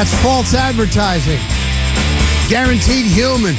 That's false advertising. Guaranteed human.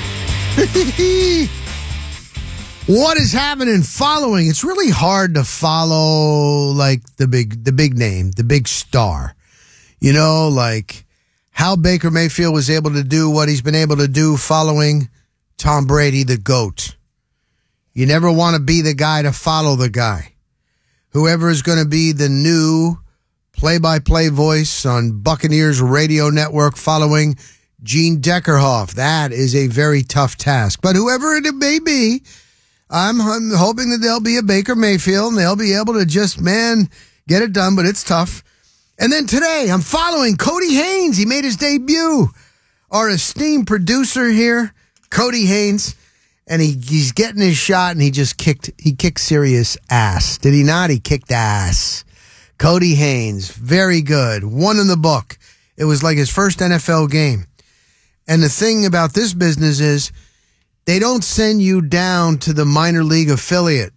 What is happening following? It's really hard to follow like the big name, the big star. You know, like how Baker Mayfield was able to do what he's been able to do following Tom Brady, the GOAT. You never want to be the guy to follow the guy. Whoever is going to be the new play-by-play voice on Buccaneers radio network following Gene Deckerhoff. That is a very tough task. But whoever it may be, I'm hoping that there'll be a Baker Mayfield and they'll be able to just, get it done, but it's tough. And then today, I'm following Cody Haynes. He made his debut. Our esteemed producer here, Cody Haynes, and he's getting his shot, and he kicked serious ass. Did he not? He kicked ass. Cody Haynes, very good. One in the book. It was like his first NFL game. And the thing about this business is they don't send you down to the minor league affiliate.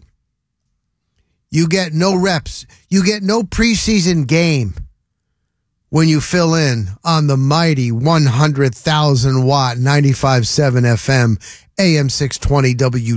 You get no reps. You get no preseason game when you fill in on the mighty 100,000 watt 95.7 FM AM 620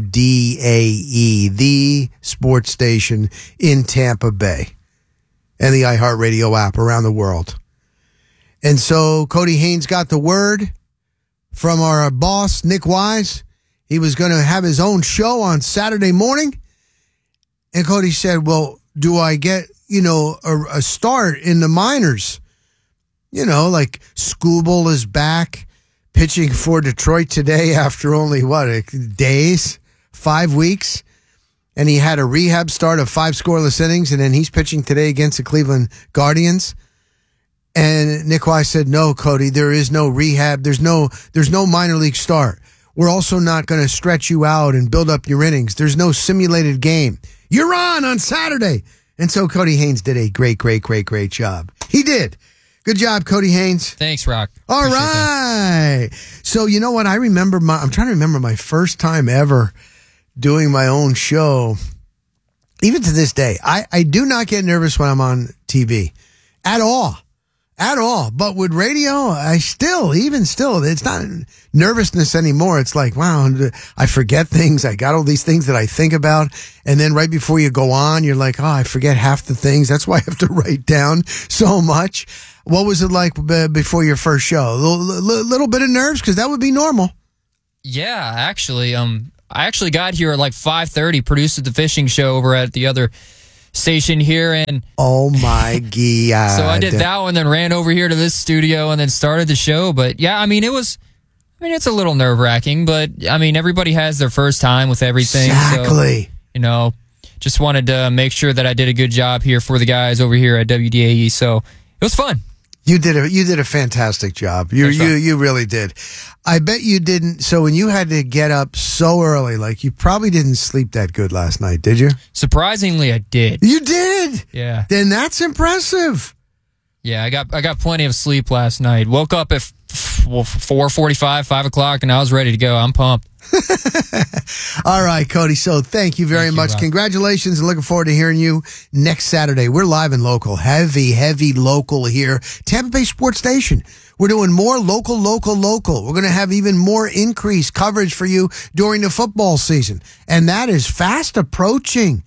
WDAE, the sports station in Tampa Bay, and the iHeartRadio app around the world. And so Cody Haynes got the word from our boss, Nick Wise. He was going to have his own show on Saturday morning. And Cody said, well, do I get, a start in the minors? Like Skubal is back pitching for Detroit today after only, days, 5 weeks. And he had a rehab start of 5 scoreless innings, and then he's pitching today against the Cleveland Guardians. And Nick Wise said, no, Cody, there is no rehab. There's no minor league start. We're also not going to stretch you out and build up your innings. There's no simulated game. You're on Saturday. And so Cody Haynes did a great job. He did. Good job, Cody Haynes. Thanks, Rock. All right. So you know what? I'm trying to remember my first time ever doing my own show. Even to this day, I do not get nervous when I'm on TV at all. But with radio, it's not nervousness anymore. It's like, wow, I forget things. I got all these things that I think about. And then right before you go on, you're like, oh, I forget half the things. That's why I have to write down so much. What was it like before your first show? A little bit of nerves? Because that would be normal. Yeah, actually. I actually got here at like 5:30, produced the fishing show over at the other station here, and oh my god. So I did that one, then ran over here to this studio and then started the show. But yeah, it's a little nerve-wracking, but everybody has their first time with everything. Exactly. So, just wanted to make sure that I did a good job here for the guys over here at WDAE. So it was fun. You did a fantastic job. You really did. I bet you didn't. So when you had to get up so early, like you probably didn't sleep that good last night, did you? Surprisingly, I did. You did? Yeah. Then that's impressive. Yeah, I got plenty of sleep last night. Woke up at 4:45, 5 o'clock, and I was ready to go. I'm pumped. All right, Cody. So thank you very much. Rob. Congratulations, and looking forward to hearing you next Saturday. We're live and local, heavy local here. Tampa Bay Sports Station. We're doing more local. We're going to have even more increased coverage for you during the football season. And that is fast approaching.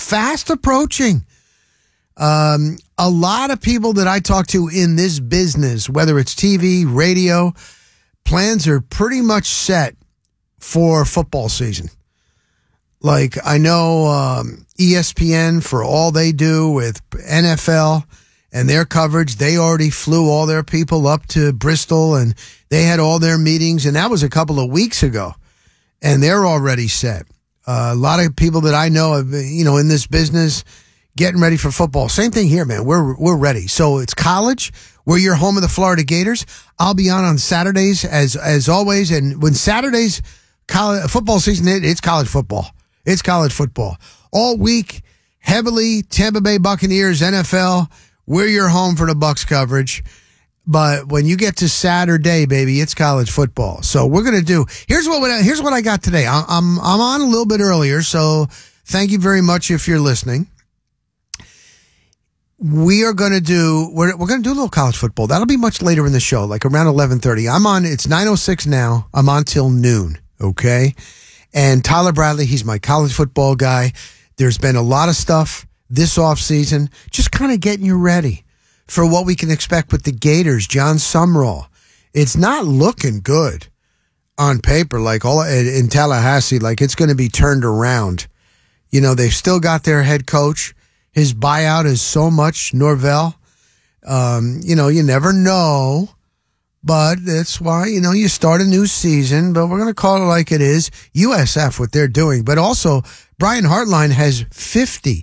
A lot of people that I talk to in this business, whether it's TV, radio, plans are pretty much set for football season. Like I know ESPN, for all they do with NFL and their coverage, they already flew all their people up to Bristol and they had all their meetings, and that was a couple of weeks ago, and they're already set. A lot of people that I know, in this business, getting ready for football. Same thing here, man. We're ready. So it's college. We're your home of the Florida Gators. I'll be on Saturdays as always. And when Saturdays football season, it's college football. It's college football all week. Heavily Tampa Bay Buccaneers, NFL. We're your home for the Bucs coverage. But when you get to Saturday, baby, it's college football. So we're gonna do. Here's what I got today. I'm on a little bit earlier, so thank you very much if you're listening. we are going to do, we're going to do a little college football. That'll be much later in the show, like around 11:30. I'm on, it's 9:06 now. I'm on till noon. Okay. And Tyler Bradley, he's my college football guy. There's been a lot of stuff this offseason, just kind of getting you ready for what we can expect with the Gators. John Sumrall. It's not looking good on paper, like all in Tallahassee, like it's going to be turned around. You know, they've still got their head coach. His buyout is so much, Norvell. You know, you never know, but that's why, you know, you start a new season, but we're going to call it like it is. USF, what they're doing. But also, Brian Hartline has 50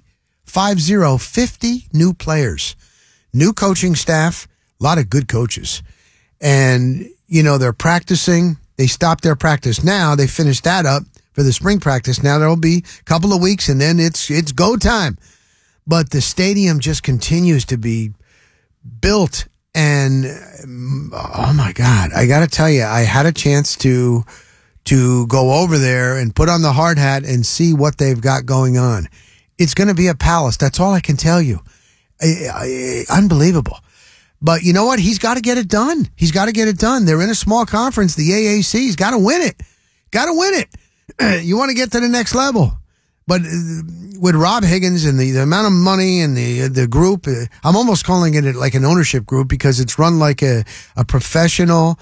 new players, new coaching staff, a lot of good coaches. And, you know, they're practicing. They stopped their practice now. They finished that up for the spring practice. Now there'll be a couple of weeks and then it's go time. But the stadium just continues to be built. And, oh my God, I got to tell you, I had a chance to go over there and put on the hard hat and see what they've got going on. It's going to be a palace. That's all I can tell you. Unbelievable. But you know what? He's got to get it done. He's got to get it done. They're in a small conference. The AAC's got to win it. Got to win it. You want to get to the next level. But with Rob Higgins and the amount of money and the group, I'm almost calling it like an ownership group because it's run like a professional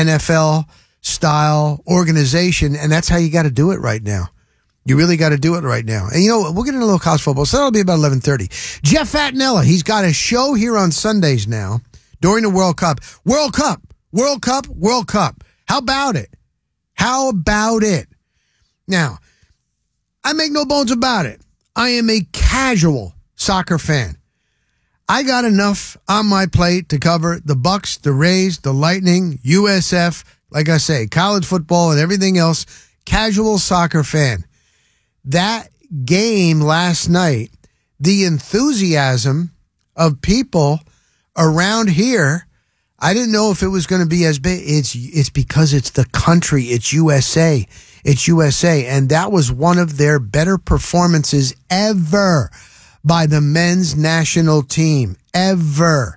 NFL-style organization, and that's how you got to do it right now. You really got to do it right now. And, you know, we'll get into a little college football, so that'll be about 11:30. Jeff Fattinella, he's got a show here on Sundays now during the World Cup. World Cup. How about it? How about it? Now, I make no bones about it. I am a casual soccer fan. I got enough on my plate to cover the Bucks, the Rays, the Lightning, USF, like I say, college football and everything else. Casual soccer fan. That game last night, the enthusiasm of people around here, I didn't know if it was going to be as big. It's because it's the country. It's USA. It's USA. And that was one of their better performances ever by the men's national team. Ever.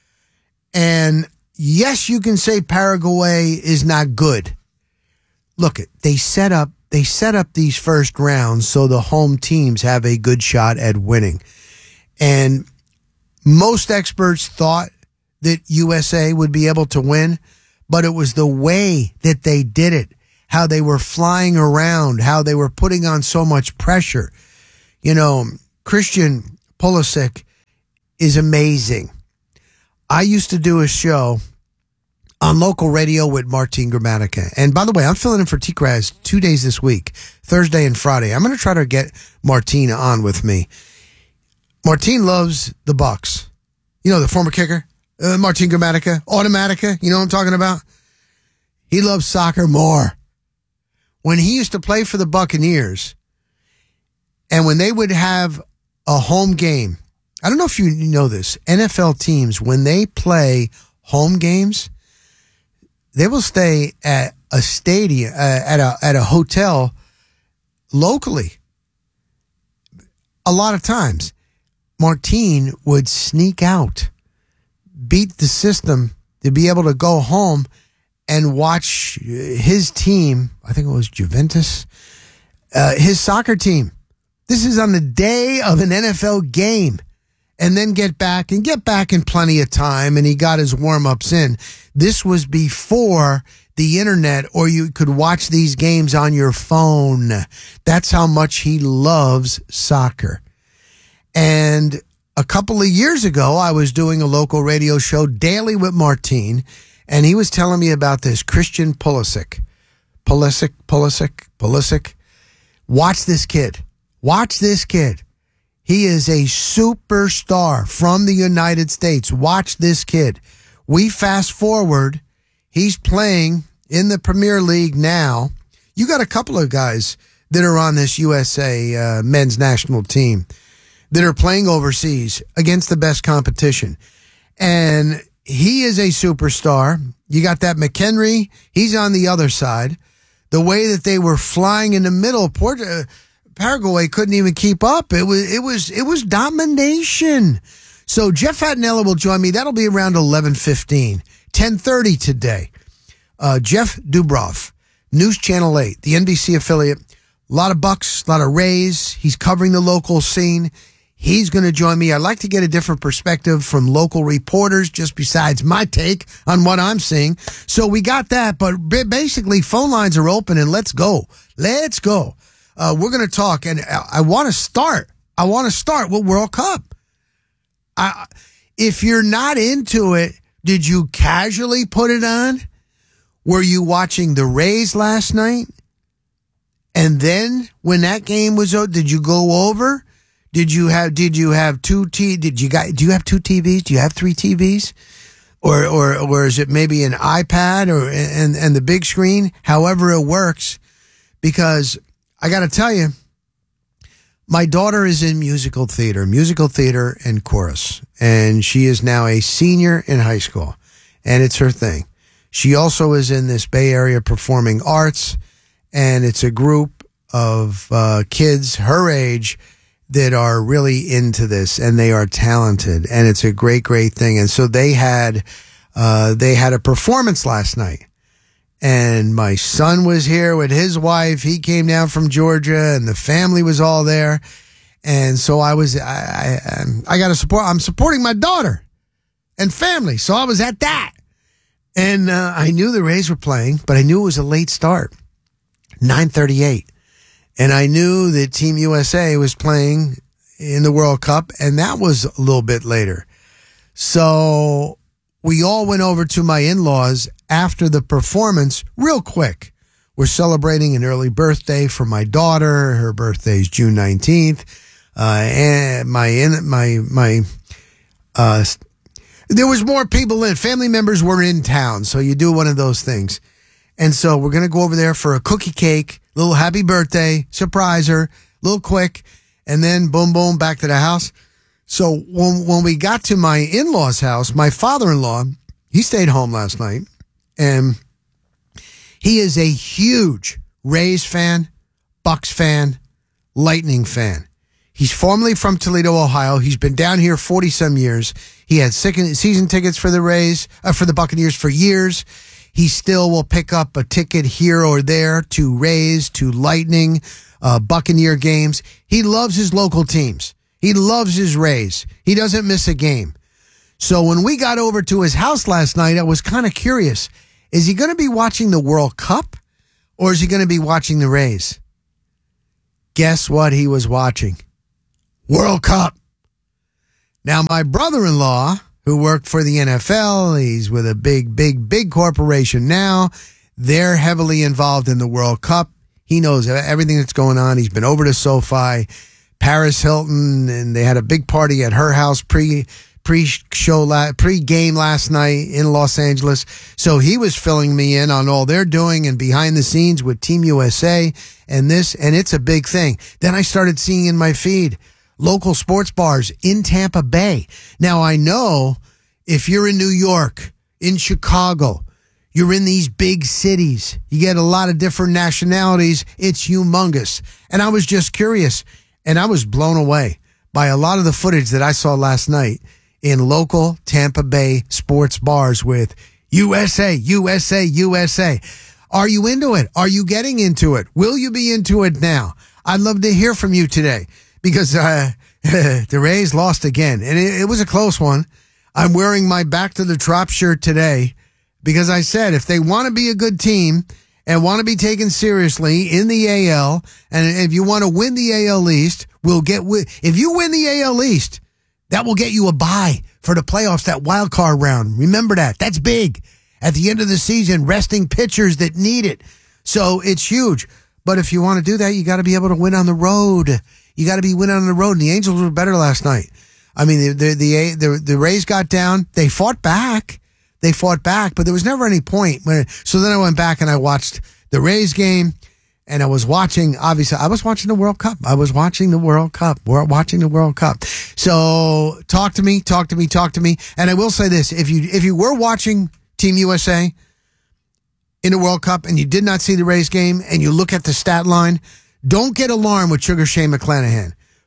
And yes, you can say Paraguay is not good. Look, they set up these first rounds so the home teams have a good shot at winning. And most experts thought that USA would be able to win, but it was the way that they did it, how they were flying around, how they were putting on so much pressure. You know, Christian Pulisic is amazing. I used to do a show on local radio with Martin Gramatica. And by the way, I'm filling in for T-Kraz 2 days this week, Thursday and Friday. I'm going to try to get Martin on with me. Martin loves the Bucks. You know, the former kicker, Martin Gramatica, Automatica, you know what I'm talking about? He loves soccer more. When he used to play for the Buccaneers, and when they would have a home game, I don't know if you know this, NFL teams, when they play home games, they will stay at a stadium, at a hotel locally. A lot of times, Martin would sneak out, beat the system to be able to go home and watch his team. I think it was Juventus, his soccer team. This is on the day of an NFL game. And then get back in plenty of time, and he got his warm-ups in. This was before the internet, or you could watch these games on your phone. That's how much he loves soccer. And a couple of years ago, I was doing a local radio show daily with Martin, and he was telling me about this Christian Pulisic. Pulisic. Watch this kid. He is a superstar from the United States. Watch this kid. We fast forward. He's playing in the Premier League now. You got a couple of guys that are on this USA men's national team that are playing overseas against the best competition. And he is a superstar. You got that McHenry. He's on the other side. The way that they were flying in the middle, Paraguay couldn't even keep up. It was domination. So Jeff Fattinella will join me. That'll be around 11:15. 10:30 today. Jeff Dubrov, News Channel 8, the NBC affiliate. A lot of Bucks, a lot of Rays. He's covering the local scene. He's going to join me. I'd like to get a different perspective from local reporters, just besides my take on what I'm seeing. So we got that, but basically phone lines are open and let's go. Let's go. We're going to talk, and I want to start with World Cup. If you're not into it, did you casually put it on? Were you watching the Rays last night? And then when that game was over, did you go over? Do you have two TVs? Do you have 3 TVs? Or is it maybe an iPad and the big screen? However it works. Because I got to tell you, my daughter is in musical theater and chorus, and she is now a senior in high school, and it's her thing. She also is in this Bay Area performing arts, and it's a group of kids her age that are really into this, and they are talented, and it's a great, great thing. And so they had a performance last night, and my son was here with his wife. He came down from Georgia, and the family was all there. And so I got to support. I'm supporting my daughter and family, so I was at that. And I knew the Rays were playing, but I knew it was a late start, 9:38. And I knew that Team USA was playing in the World Cup, and that was a little bit later. So we all went over to my in-laws after the performance real quick. We're celebrating an early birthday for my daughter. Her birthday is June 19th. And there was more people in. Family members were in town, so you do one of those things. And so we're going to go over there for a cookie cake, little happy birthday, surprise her, little quick, and then boom, boom, back to the house. So when we got to my in-laws' house, my father-in-law, he stayed home last night, and he is a huge Rays fan, Bucks fan, Lightning fan. He's formerly from Toledo, Ohio. He's been down here 40-some years. He had season tickets for the Rays, for the Buccaneers for years. He still will pick up a ticket here or there to Rays, to Lightning, Buccaneer games. He loves his local teams. He loves his Rays. He doesn't miss a game. So when we got over to his house last night, I was kind of curious. Is he going to be watching the World Cup, or is he going to be watching the Rays? Guess what he was watching? World Cup. Now, my brother-in-law, who worked for the NFL, he's with a big corporation now. They're heavily involved in the World Cup. He knows everything that's going on. He's been over to SoFi, Paris Hilton, and they had a big party at her house pre-game last night in Los Angeles. So he was filling me in on all they're doing and behind the scenes with Team USA and this, and it's a big thing. Then I started seeing in my feed local sports bars in Tampa Bay. Now, I know if you're in New York, in Chicago, you're in these big cities, you get a lot of different nationalities, it's humongous. And I was just curious, and I was blown away by a lot of the footage that I saw last night in local Tampa Bay sports bars with USA, USA, USA. Are you into it? Are you getting into it? Will you be into it now? I'd love to hear from you today. Because the Rays lost again, and it was a close one. I'm wearing my Back to the Trop shirt today because I said if they want to be a good team and want to be taken seriously in the AL, and if you want to win the AL East, if you win the AL East, that will get you a bye for the playoffs, that wild card round. Remember that. That's big. At the end of the season, resting pitchers that need it. So it's huge. But if you want to do that, you got to be able to win on the road. You got to be winning on the road, and the Angels were better last night. I mean, the Rays got down. They fought back, but there was never any point. So then I went back and I watched the Rays game, and I was watching the World Cup. We're watching the World Cup. So talk to me. And I will say this: if you were watching Team USA in the World Cup and you did not see the Rays game, and you look at the stat line, don't get alarmed with Sugar Shane McClanahan.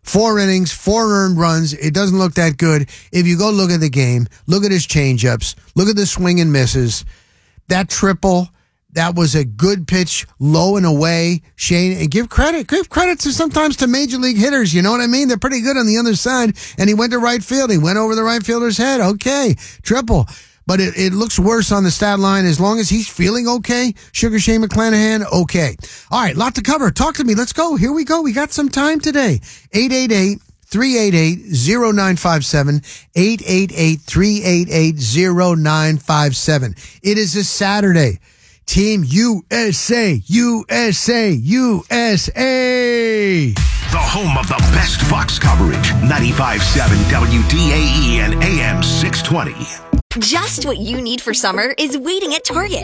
4 innings, 4 earned runs. It doesn't look that good. If you go look at the game, look at his changeups, look at the swing and misses. That triple, that was a good pitch, low and away. Shane, and give credit to sometimes to major league hitters. You know what I mean? They're pretty good on the other side. And he went to right field. He went over the right fielder's head. Okay, triple. But it looks worse on the stat line. As long as he's feeling okay, Sugar Shane McClanahan, okay. All right, lot to cover. Talk to me. Let's go. Here we go. We got some time today. 888-388-0957. 888-388-0957. It is a Saturday. Team USA, USA, USA. The home of the best Bucks coverage. 95.7 WDAE and AM 620. Just what you need for summer is waiting at Target.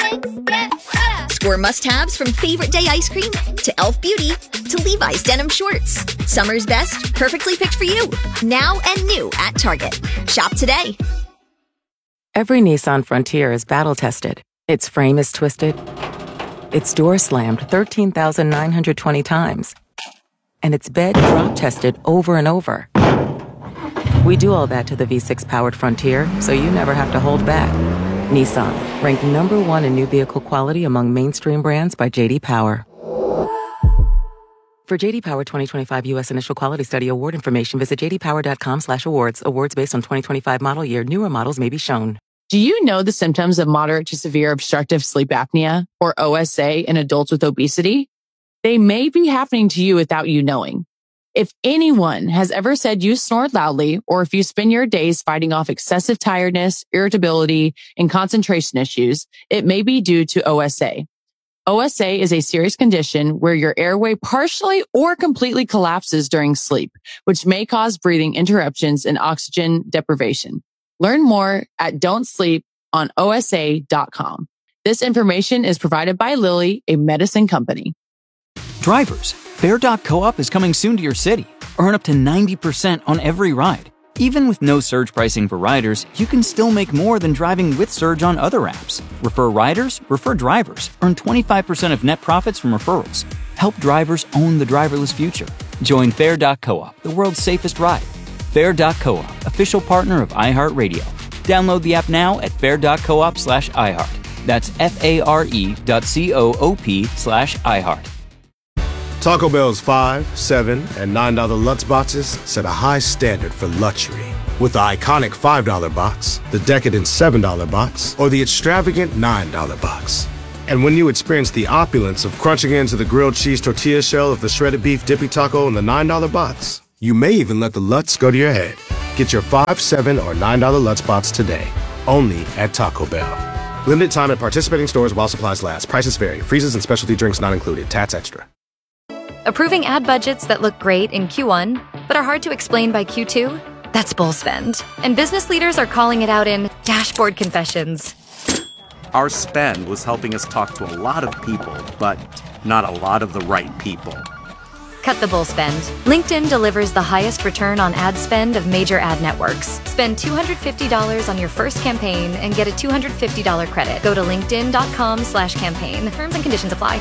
Score must-haves from Favorite Day ice cream to Elf Beauty to Levi's denim shorts. Summer's best, perfectly picked for you. Now and new at Target. Shop today. Every Nissan Frontier is battle-tested. Its frame is twisted. Its door slammed 13,920 times. And its bed drop-tested over and over. We do all that to the V6-powered Frontier, so you never have to hold back. Nissan, ranked number 1 in new vehicle quality among mainstream brands by J.D. Power. For J.D. Power 2025 U.S. Initial Quality Study award information, visit jdpower.com/awards. Awards based on 2025 model year. Newer models may be shown. Do you know the symptoms of moderate to severe obstructive sleep apnea, or OSA, in adults with obesity? They may be happening to you without you knowing. If anyone has ever said you snored loudly, or if you spend your days fighting off excessive tiredness, irritability, and concentration issues, it may be due to OSA. OSA is a serious condition where your airway partially or completely collapses during sleep, which may cause breathing interruptions and oxygen deprivation. Learn more at don'tsleeponosa.com. This information is provided by Lilly, a medicine company. Drivers, Fair.coop is coming soon to your city. Earn up to 90% on every ride. Even with no surge pricing for riders, you can still make more than driving with surge on other apps. Refer riders, refer drivers. Earn 25% of net profits from referrals. Help drivers own the driverless future. Join Fair.coop, the world's safest ride. Fair.coop, official partner of iHeartRadio. Download the app now at fair.coop/iHeart. That's FARE.coop/iHeart. Taco Bell's $5, $7, and $9 Lutz boxes set a high standard for luxury. With the iconic $5 box, the decadent $7 box, or the extravagant $9 box. And when you experience the opulence of crunching into the grilled cheese tortilla shell of the shredded beef dippy taco in the $9 box, you may even let the Lutz go to your head. Get your $5, $7, or $9 Lutz box today, only at Taco Bell. Limited time at participating stores while supplies last. Prices vary. Freezes and specialty drinks not included. Tats extra. Approving ad budgets that look great in Q1, but are hard to explain by Q2? That's bull spend. And business leaders are calling it out in dashboard confessions. Our spend was helping us talk to a lot of people, but not a lot of the right people. Cut the bull spend. LinkedIn delivers the highest return on ad spend of major ad networks. Spend $250 on your first campaign and get a $250 credit. Go to linkedin.com/campaign. Terms and conditions apply.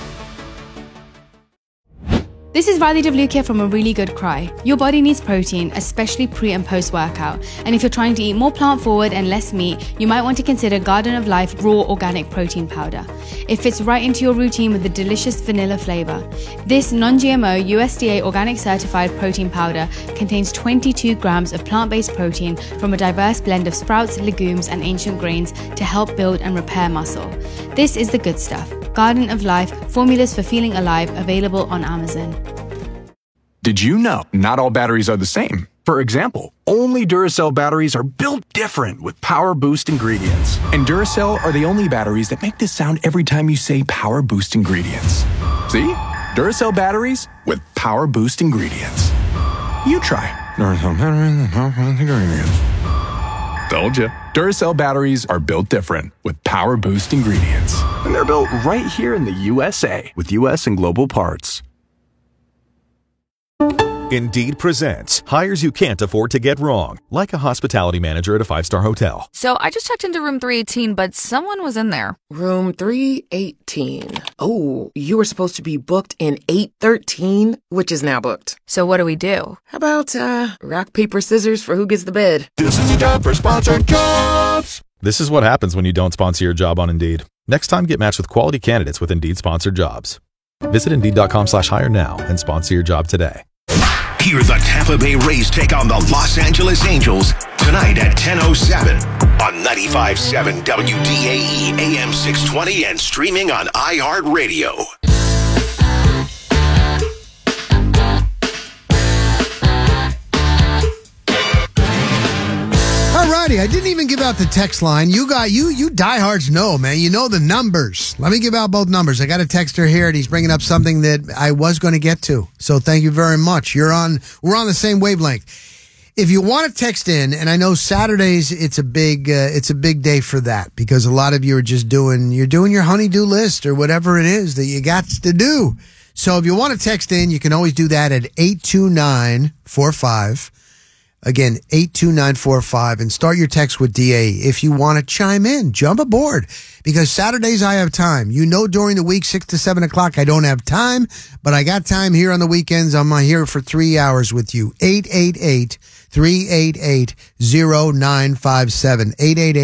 This is Riley WK from A Really Good Cry. Your body needs protein, especially pre and post workout. And if you're trying to eat more plant forward and less meat, you might want to consider Garden of Life Raw Organic Protein Powder. It fits right into your routine with a delicious vanilla flavor. This non-GMO USDA organic certified protein powder contains 22 grams of plant-based protein from a diverse blend of sprouts, legumes, and ancient grains to help build and repair muscle. This is the good stuff. Garden of Life, formulas for feeling alive, available on Amazon. Did you know not all batteries are the same? For example, only Duracell batteries are built different with Power Boost ingredients. And Duracell are the only batteries that make this sound every time you say Power Boost ingredients. See? Duracell batteries with Power Boost ingredients. You try. Duracell batteries with Power Boost ingredients. Told you. Duracell batteries are built different with Power Boost ingredients. And they're built right here in the USA with US and global parts. Indeed presents hires you can't afford to get wrong, like a hospitality manager at a 5-star hotel. So I just checked into room 318, but someone was in there. Room 318. Oh, you were supposed to be booked in 813, which is now booked. So what do we do? How about, rock, paper, scissors for who gets the bed? This is a job for sponsored jobs. This is what happens when you don't sponsor your job on Indeed. Next time, get matched with quality candidates with Indeed sponsored jobs. Visit Indeed.com/hire now and sponsor your job today. Hear the Tampa Bay Rays take on the Los Angeles Angels tonight at 10:07 on 95.7 WDAE AM 620 and streaming on iHeartRadio. Alrighty, I didn't even give out the text line. You diehards know, man. You know the numbers. Let me give out both numbers. I got a texter here, and he's bringing up something that I was going to get to. So thank you very much. We're on the same wavelength. If you want to text in, and I know Saturdays it's a big day for that because a lot of you are just doing your honey-do list or whatever it is that you got to do. So if you want to text in, you can always do that at 82945. Again, 82945, and start your text with DA. If you want to chime in, jump aboard, because Saturdays I have time. You know, during the week, 6 to 7 o'clock, I don't have time, but I got time here on the weekends. I'm here for 3 hours with you. 888-388-0957.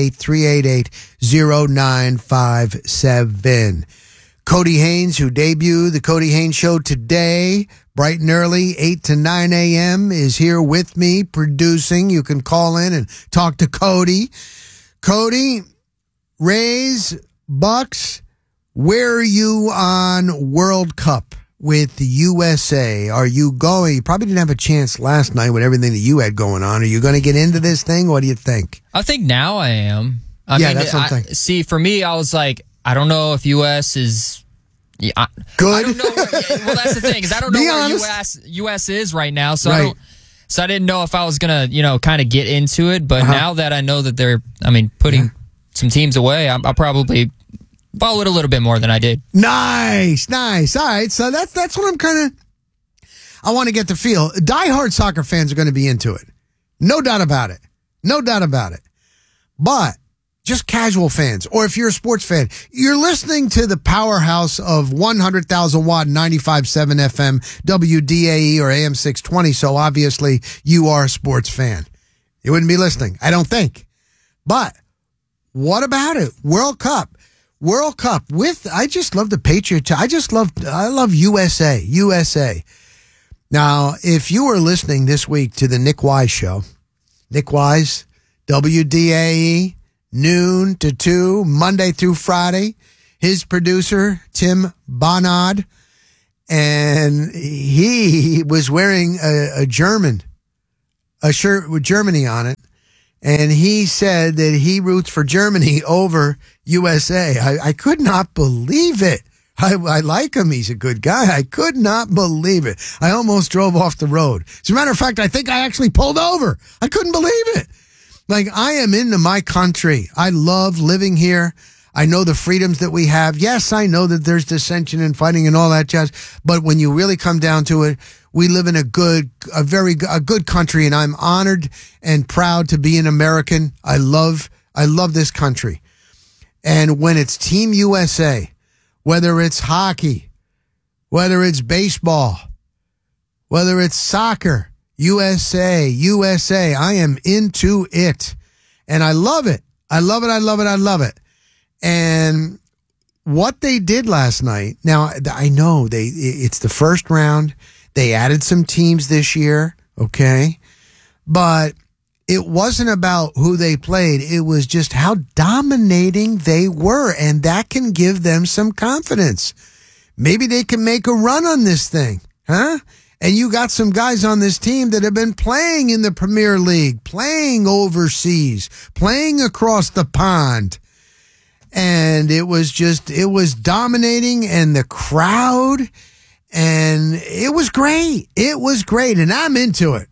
888-388-0957. Cody Haynes, who debuted the Cody Haynes Show today, bright and early, 8 to 9 a.m., is here with me producing. You can call in and talk to Cody. Cody, Rays, Bucks, where are you on World Cup with the USA? Are you going? You probably didn't have a chance last night with everything that you had going on. Are you going to get into this thing? What do you think? I think now I am. That's something. See, for me, I was like, I don't know if U.S. is good. I don't know. Well, that's the thing, is I don't know where U.S. is right now, so right. I didn't know if I was gonna, kind of get into it. But now that I know that they're, putting some teams away, I'll probably follow it a little bit more than I did. Nice. All right, so that's what I'm kind of. I want to get the feel. Diehard soccer fans are going to be into it, no doubt about it. But just casual fans, or if you're a sports fan, you're listening to the powerhouse of 100,000 watt 95.7 FM WDAE or AM 620. So obviously you are a sports fan. You wouldn't be listening, I don't think. But what about it? World Cup I just love the Patriot. I love USA. Now, if you were listening this week to the Nick Wise Show, Nick Wise, WDAE, noon to 2, Monday through Friday. His producer, Tim Bonad, and he was wearing a shirt with Germany on it, and he said that he roots for Germany over USA. I could not believe it. I like him. He's a good guy. I could not believe it. I almost drove off the road. As a matter of fact, I think I actually pulled over. I couldn't believe it. Like, I am into my country. I love living here. I know the freedoms that we have. Yes, I know that there's dissension and fighting and all that jazz. But when you really come down to it, we live in a good country, and I'm honored and proud to be an American. I love this country. And when it's Team USA, whether it's hockey, whether it's baseball, whether it's soccer, USA, I am into it. And I love it. I love it. And what they did last night, now I know it's the first round. They added some teams this year, okay? But it wasn't about who they played. It was just how dominating they were, and that can give them some confidence. Maybe they can make a run on this thing, huh? And you got some guys on this team that have been playing in the Premier League, playing overseas, playing across the pond. And it was dominating, and the crowd, and it was great. And I'm into it.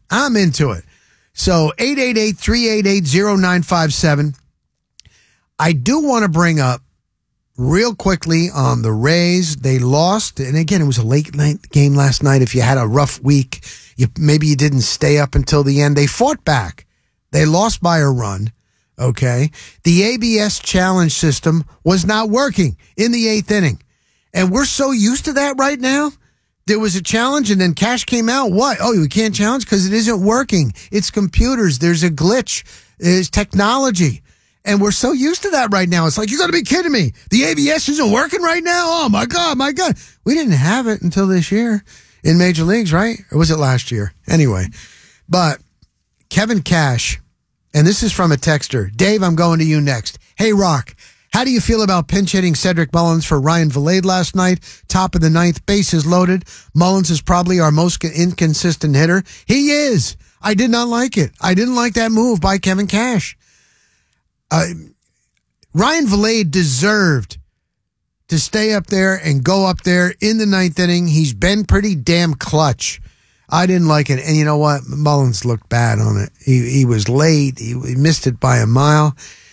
So 888-388-0957. I do want to bring up real quickly on the Rays. They lost, and again, it was a late night game last night. If you had a rough week, maybe you didn't stay up until the end. They fought back. They lost by a run. Okay. The ABS challenge system was not working in the 8th inning. And we're so used to that right now. There was a challenge and then Cash came out. What? Oh, we can't challenge because it isn't working. It's computers. There's a glitch. There's technology. And we're so used to that right now. It's like, you got to be kidding me. The ABS isn't working right now? Oh, my God, my God. We didn't have it until this year in Major Leagues, right? Or was it last year? Anyway, but Kevin Cash, and this is from a texter. Dave, I'm going to you next. Hey, Rock, how do you feel about pinch hitting Cedric Mullins for Ryan Vilade last night? Top of the 9th, bases loaded. Mullins is probably our most inconsistent hitter. He is. I did not like it. I didn't like that move by Kevin Cash. Ryan Vilade deserved to stay up there and go up there in the 9th inning. He's been pretty damn clutch. I didn't like it. And you know what? Mullins looked bad on it. He was late. He missed it by a mile.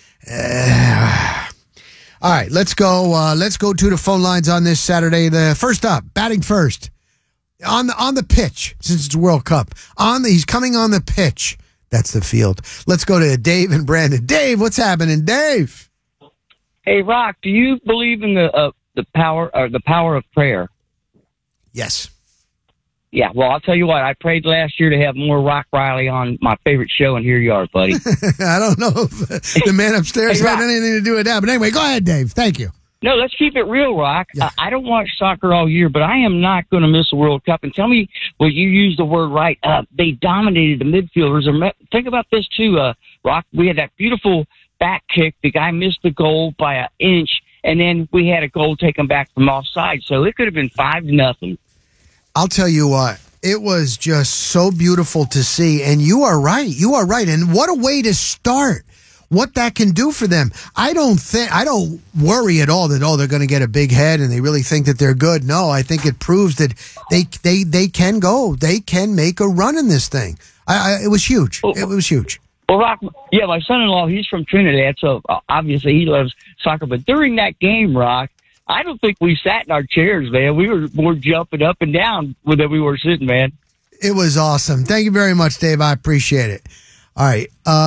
All right, let's go. Let's go to the phone lines on this Saturday. The first up, batting first on the pitch, since it's World Cup. He's coming on the pitch. That's the field. Let's go to Dave and Brandon. Dave, what's happening, Dave? Hey, Rock, do you believe in the power of prayer? Yes. Yeah, well, I'll tell you what. I prayed last year to have more Rock Riley on my favorite show, and here you are, buddy. I don't know if the man upstairs Hey, had Rock. anything to do with that. But anyway, go ahead, Dave. Thank you. No, let's keep it real, Rock. Yeah. I don't watch soccer all year, but I am not going to miss a World Cup. And tell me, well, you used the word right. They dominated the midfielders. Think about this, too, Rock. We had that beautiful back kick. The guy missed the goal by an inch, and then we had a goal taken back from offside. So it could have been 5-0. I'll tell you what. It was just so beautiful to see. And you are right. You are right. And what a way to start. What that can do for them. I don't worry at all that, they're going to get a big head and they really think that they're good. No, I think it proves that they can go. They can make a run in this thing. It was huge. It was huge. Well, Rock, yeah, my son-in-law, he's from Trinidad, so obviously he loves soccer. But during that game, Rock, I don't think we sat in our chairs, man. We were more jumping up and down than we were sitting, man. It was awesome. Thank you very much, Dave. I appreciate it. All right.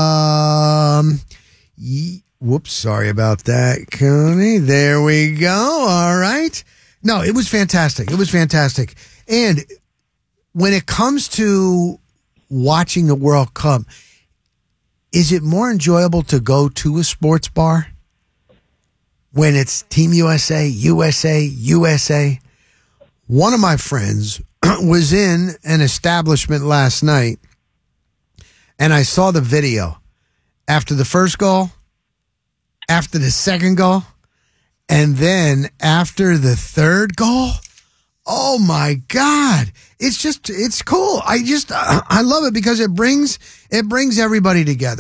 Whoops. Sorry about that, Coney. There we go. All right. No, it was fantastic. It was fantastic. And when it comes to watching the World Cup, is it more enjoyable to go to a sports bar when it's Team USA, USA, USA? One of my friends was in an establishment last night, and I saw the video after the first goal, after the second goal, and then after the third goal. Oh my God. It's cool. I love it because it brings everybody together.